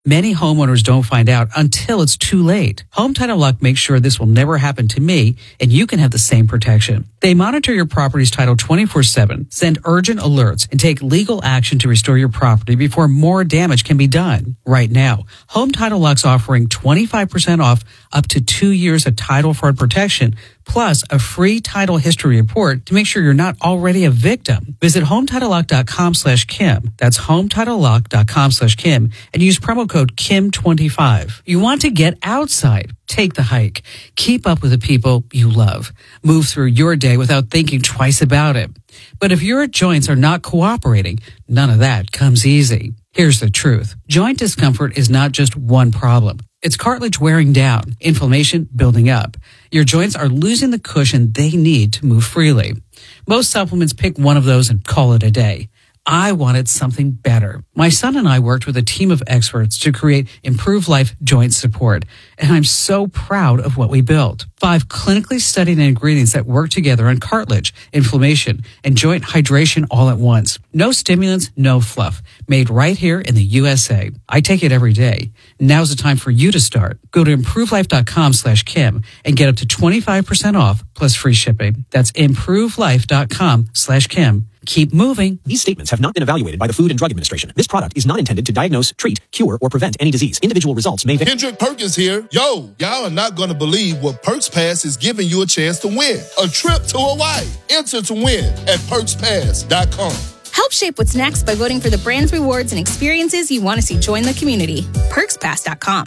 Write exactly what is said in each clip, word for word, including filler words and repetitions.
Many homeowners don't find out until it's too late. Home Title Lock makes sure this will never happen to me, and you can have the same protection. They monitor your property's title twenty-four seven, send urgent alerts, and take legal action to restore your property before more damage can be done. Right now, Home Title Lock's offering twenty-five percent off up to two years of title fraud protection, plus a free title history report to make sure you're not already a victim. Visit HometitleLock.com slash Kim. That's HometitleLock.com slash Kim and use promo code Kim twenty-five. You want to get outside? Take the hike. Keep up with the people you love. Move through your day without thinking twice about it. But if your joints are not cooperating, none of that comes easy. Here's the truth. Joint discomfort is not just one problem. It's cartilage wearing down, inflammation building up. Your joints are losing the cushion they need to move freely. Most supplements pick one of those and call it a day. I wanted something better. My son and I worked with a team of experts to create Improve Life Joint Support, and I'm so proud of what we built. Five clinically studied ingredients that work together on cartilage, inflammation, and joint hydration all at once. No stimulants, no fluff. Made right here in the U S A. I take it every day. Now's the time for you to start. Go to ImproveLife.com slash Kim and get up to twenty-five percent off plus free shipping. That's ImproveLife.com slash Kim. Keep moving. These statements have not been evaluated by the Food and Drug Administration. This product is not intended to diagnose, treat, cure, or prevent any disease. Individual results may vary. Kendrick Perkins here. Yo, y'all are not going to believe what Perks Pass is giving you a chance to win. A trip to Hawaii. Enter to win at perks pass dot com. Help shape what's next by voting for the brands, rewards, and experiences you want to see join the community. perks pass dot com.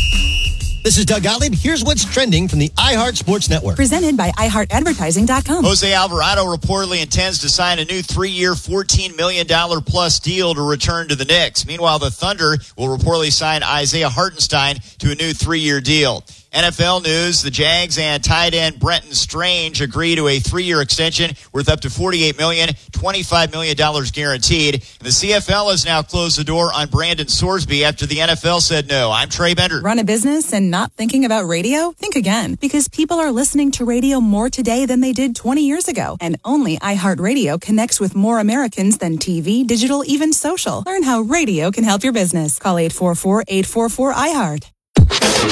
This is Doug Gottlieb. Here's what's trending from the iHeart Sports Network. Presented by i heart advertising dot com. Jose Alvarado reportedly intends to sign a new three-year, fourteen million dollars plus deal to return to the Knicks. Meanwhile, the Thunder will reportedly sign Isaiah Hartenstein to a new three-year deal. N F L news, the Jags and tight end Brenton Strange agree to a three-year extension worth up to forty-eight million dollars, twenty-five million dollars guaranteed. And the C F L has now closed the door on Brandon Sorsby after the N F L said no. I'm Trey Bender. Run a business and not thinking about radio? Think again, because people are listening to radio more today than they did twenty years ago. And only iHeartRadio connects with more Americans than T V, digital, even social. Learn how radio can help your business. Call eight four four, eight four four, I heart.